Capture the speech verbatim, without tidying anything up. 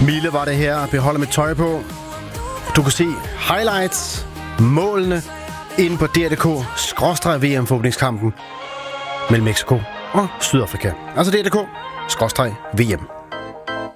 Mille var det her. Beholder mit tøj på. Du kan se highlights, målene, inde på D R punktum D K skråstreg V M-forhåbningskampen mellem Mexico og Sydafrika. Altså D R punktum D K skråstreg V M.